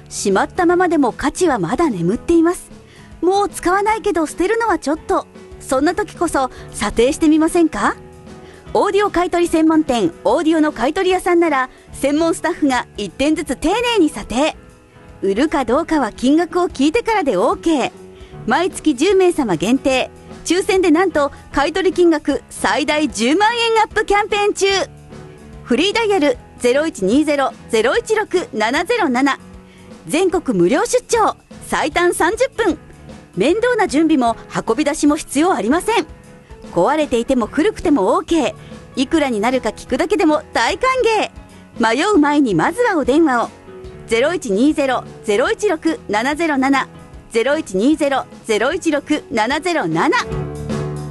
しまったままでも価値はまだ眠っています。もう使わないけど捨てるのはちょっと。そんな時こそ査定してみませんか？オーディオ買取専門店オーディオの買取屋さんなら、専門スタッフが1点ずつ丁寧に査定。売るかどうかは金額を聞いてからで OK。 毎月10名様限定、抽選でなんと買取金額最大10万円アップキャンペーン中。フリーダイヤル 0120-016-707。 全国無料出張、最短30分。面倒な準備も運び出しも必要ありません。壊れていても古くても OK。 いくらになるか聞くだけでも大歓迎。迷う前にまずはお電話を。 0120-016-707 0120-016-707